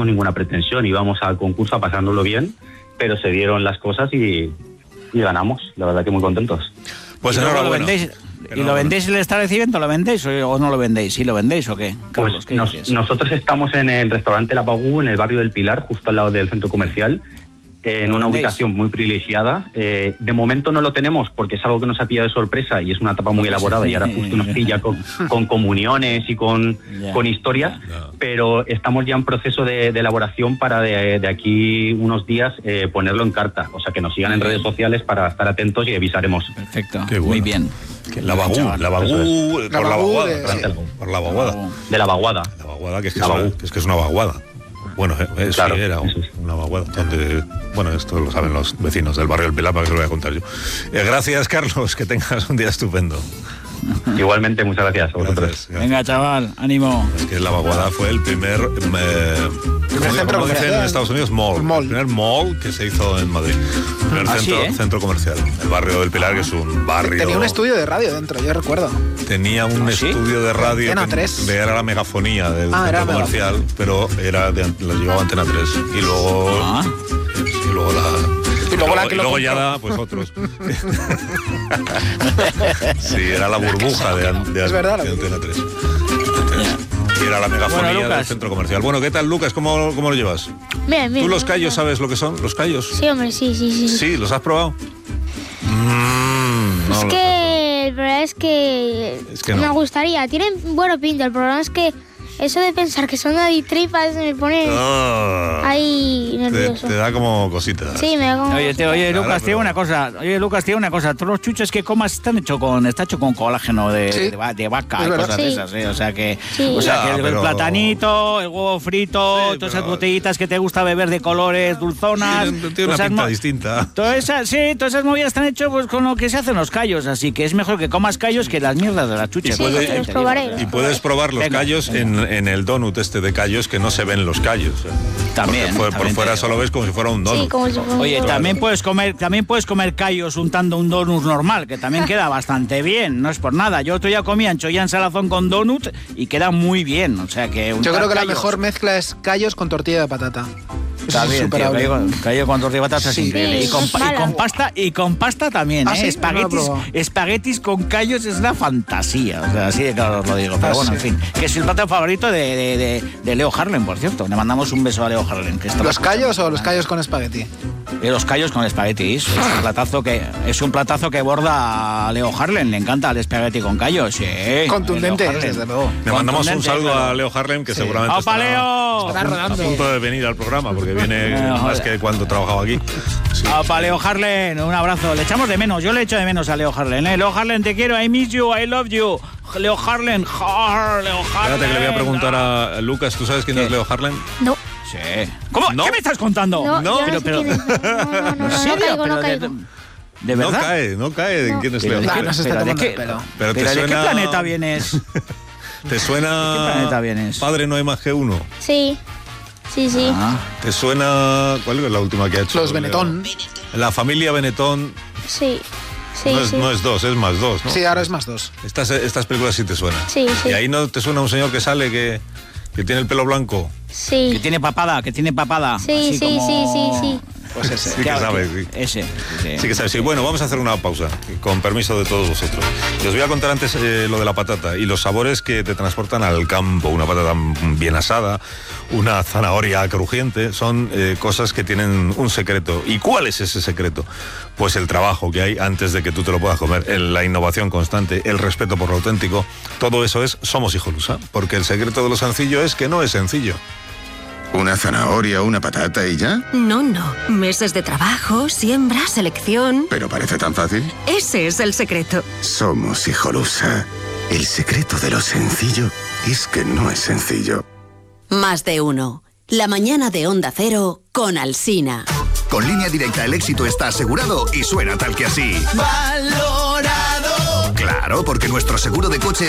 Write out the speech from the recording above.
teníamos ninguna pretensión, íbamos al concurso a pasándolo bien, pero se dieron las cosas y ganamos, la verdad que muy contentos. Pues enhorabuena. ¿Y lo vendéis el establecimiento? ¿Lo vendéis o no lo vendéis? ¿Sí lo vendéis o qué? Carlos, pues nosotros estamos en el restaurante La Bagú, en el barrio del Pilar, justo al lado del centro comercial, en una ubicación muy privilegiada. De momento no lo tenemos porque es algo que nos ha pillado de sorpresa y es una etapa muy elaborada y ahora justo nos pilla con comuniones y con historias, pero estamos ya en proceso de elaboración para de aquí unos días ponerlo en carta, o sea que nos sigan en redes sociales para estar atentos y avisaremos. Perfecto, bueno. Muy bien. La Bagú, por la vaguada. De la vaguada. La vaguada, que es que es una vaguada. Bueno, claro, era una vaguada. Bueno, esto lo saben los vecinos del barrio del Pilar, para que se lo voy a contar yo. Gracias, Carlos, que tengas un día estupendo. Igualmente, muchas gracias a vosotros. Gracias. Venga, chaval, ánimo. Es que la vaguada fue el primer como dicen en Estados Unidos, mall. El primer mall que se hizo en Madrid. El primer centro comercial. El barrio del Pilar, que es un barrio... Tenía un estudio de radio dentro, yo recuerdo. Tenía un estudio de radio que era la megafonía del centro comercial, pero lo llevaba Antena 3. Y luego ya pues otros. Sí, era la burbuja de Antena 3. Y era la megafonía del centro comercial. Bueno, ¿qué tal, Lucas? ¿Cómo lo llevas? Bien. ¿Tú los callos sabes lo que son? ¿Los callos? Sí, hombre, sí. ¿Sí? ¿Los has probado? El problema es que no me gustaría. Tienen buena pinta. El problema es que eso de pensar que son tripas me pone ahí nervioso. Te da como cositas. Sí, me da como... Oye, Lucas, tiene una cosa. Todos los chuches que comas está hecho con colágeno de vaca y cosas de esas, ¿eh? O sea que el platanito, el huevo frito, todas esas botellitas que te gusta beber de colores, dulzonas. Tiene una pinta distinta. Todas esas movidas están hechas pues, con lo que se hacen los callos, así que es mejor que comas callos que las mierdas de las chuches. Y puedes probar los callos en el donut de callos, que no se ven los callos. También. Por fuera solo ves como si fuera un donut. Sí, como si fuera Oye, también puedes comer callos untando un donut normal, que también queda bastante bien, no es por nada. Yo otro día comí ancholla en salazón con donut y queda muy bien, o sea que... Yo creo que la mejor mezcla es callos con tortilla de patata. Está bien, callo con tortilla de patata es increíble. Y con pasta también, ¿eh? Espaguetis con callos es una fantasía. O sea, así de claro os lo digo. Pero bueno, en fin. Que es el plato favorito de Leo Harlem, por cierto. Le mandamos un beso a Leo Harlem. ¿Los callos o los callos con espagueti? Los callos con espaguetis. Es un platazo que borda a Leo Harlem. Le encanta el espagueti con callos. Sí. Contundente, desde luego. Le mandamos un saludo a Leo Harlem, que seguramente está a punto de venir al programa, porque viene más que cuando trabajaba aquí. Sí. Para Leo Harlem, un abrazo. Le echamos de menos, yo le echo de menos a Leo Harlem. Leo Harlem, te quiero, I miss you, I love you. Leo Harlem, Espérate que le voy a preguntar a Lucas, ¿tú sabes quién es Leo Harlem? No. Sí. ¿Cómo? ¿No? ¿Qué me estás contando? No caigo. ¿De verdad? No cae en quién es Leo Harlem. ¿Pero de qué planeta vienes? ¿Te suena? ¿De qué planeta vienes? Padre, no hay más que uno. Sí. ¿Te suena? ¿Cuál es la última que ha hecho? Los Benetton. La familia Benetton. Sí. No es dos, es más dos, ¿no? Sí, ahora es más dos. Estas películas sí te suenan. Sí. ¿Y ahí no te suena un señor que sale que tiene el pelo blanco? Sí. Que tiene papada. Sí. Pues ese. Sí que sabe, sí. Ese. Sí que sabe, sí. Bueno, vamos a hacer una pausa, con permiso de todos vosotros. Les voy a contar antes lo de la patata y los sabores que te transportan al campo. Una patata bien asada, una zanahoria crujiente, son cosas que tienen un secreto. ¿Y cuál es ese secreto? Pues el trabajo que hay antes de que tú te lo puedas comer, la innovación constante, el respeto por lo auténtico. Todo eso es Somos Hijolusa, porque el secreto de lo sencillo es que no es sencillo. ¿Una zanahoria, una patata y ya? No. Meses de trabajo, siembra, selección... ¿Pero parece tan fácil? Ese es el secreto. Somos Hijolusa. El secreto de lo sencillo es que no es sencillo. Más de uno. La mañana de Onda Cero con Alsina. Con Línea Directa el éxito está asegurado y suena tal que así. ¡Valorado! Claro, porque nuestro seguro de coche